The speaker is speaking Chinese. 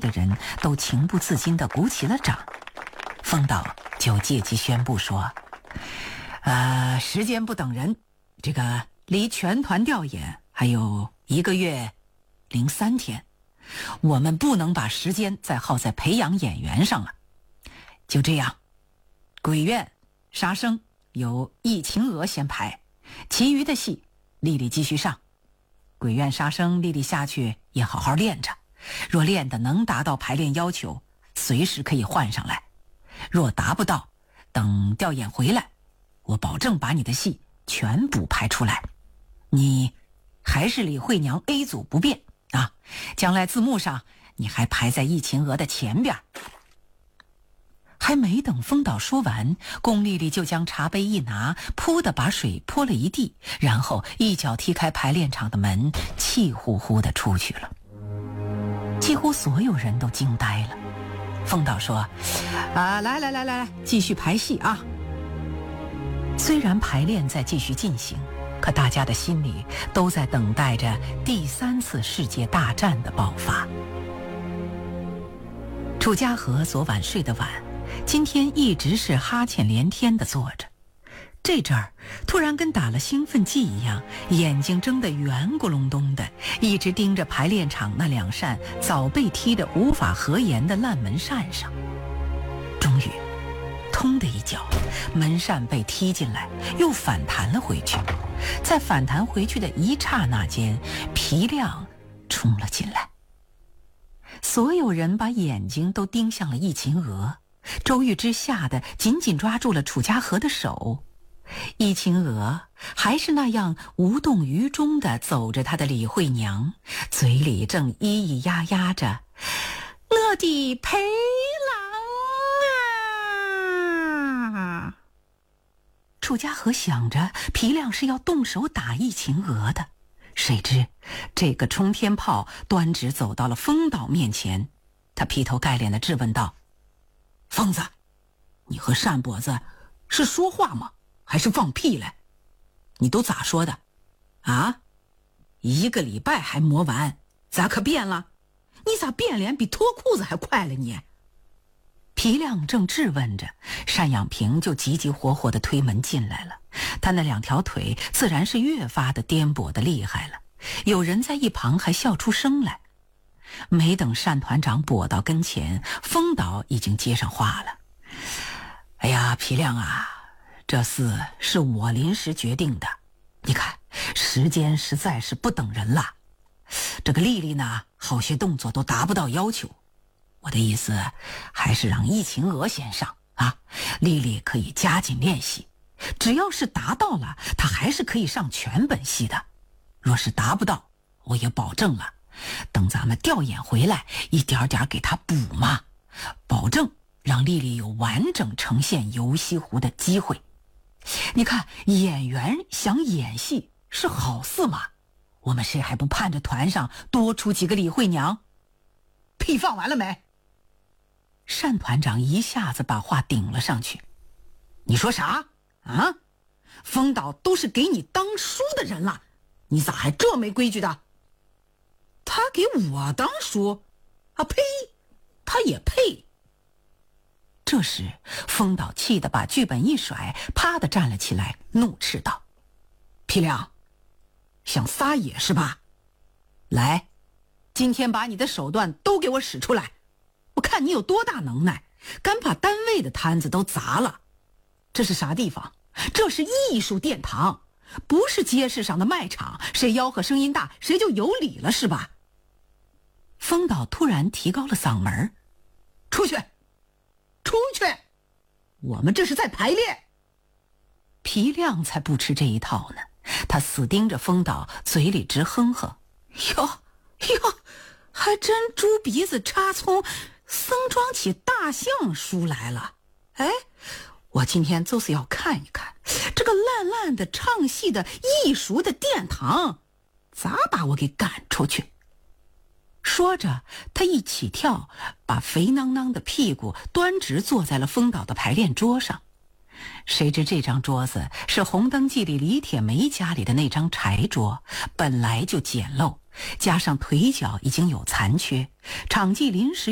的人都情不自禁地鼓起了掌。风导就借机宣布说，时间不等人，这个离全团调研还有1个月03天，我们不能把时间再耗在培养演员上了。就这样，鬼院、杀生由易晴娥先排，其余的戏丽丽继续上。鬼院、杀生丽丽下去也好好练着，若练得能达到排练要求，随时可以换上来。若达不到，等调演回来，我保证把你的戏全部排出来。你还是李慧娘 A 组不变啊，将来字幕上你还排在易晴娥的前边。还没等风导说完，龚丽丽就将茶杯一拿，噗的把水泼了一地，然后一脚踢开排练场的门，气呼呼的出去了。几乎所有人都惊呆了。风导说，来，继续排戏啊。虽然排练在继续进行，可大家的心里都在等待着第3次世界大战的爆发。楚家和昨晚睡得晚，今天一直是哈欠连天地坐着，这阵儿突然跟打了兴奋剂一样，眼睛睁得圆咕隆咚的，一直盯着排练场那2扇早被踢得无法合檐的烂门扇上。终于通的一脚，门扇被踢进来，又反弹了回去。在反弹回去的一刹那间，皮亮冲了进来。所有人把眼睛都盯向了易晴娥，周玉芝吓得紧紧抓住了楚家和的手。易晴娥还是那样无动于衷地走着她的李慧娘，嘴里正咿咿呀呀着，我的陪郎啊。楚家和想着皮亮是要动手打易晴娥的，谁知这个冲天炮端直走到了风导面前，他劈头盖脸地质问道，疯子，你和单跛子是说话吗？还是放屁嘞？你都咋说的啊？1个礼拜还磨完，咋可变了？你咋变脸比脱裤子还快了你？皮亮正质问着，单养平就急急火火地推门进来了，他那2条腿自然是越发的颠簸的厉害了，有人在一旁还笑出声来。没等单团长跛到跟前，风导已经接上话了，哎呀，皮亮啊，这事是我临时决定的，你看时间实在是不等人了。这个丽丽呢，好些动作都达不到要求，我的意思还是让易晴娥先上啊，丽丽可以加紧练习，只要是达到了，她还是可以上全本戏的。若是达不到，我也保证了，等咱们调演回来，一点点给她补嘛，保证让丽丽有完整呈现游西湖的机会。你看，演员想演戏是好事嘛，我们谁还不盼着团上多出几个李慧娘？屁放完了没？单团长一下子把话顶了上去。你说啥啊？风导都是给你当书的人了，你咋还这没规矩的？他给我当书啊？呸，他也配。这时风导气得把剧本一甩，啪地站了起来，怒斥道，皮亮，想撒野是吧？来，今天把你的手段都给我使出来，我看你有多大能耐，敢把单位的摊子都砸了。这是啥地方？这是艺术殿堂，不是街市上的卖场，谁吆喝声音大谁就有理了是吧？风导突然提高了嗓门，出去出去，我们这是在排练。皮亮才不吃这一套呢，他死盯着风导，嘴里直哼哼，哟，还真猪鼻子插葱，僧装起大象书来了。哎，我今天就是要看一看这个烂烂的唱戏的艺术的殿堂咋把我给赶出去。说着他一起跳，把肥囊囊的屁股端直坐在了风导的排练桌上。谁知这张桌子是红灯记里李铁梅家里的那张柴桌，本来就简陋，加上腿脚已经有残缺，场记临时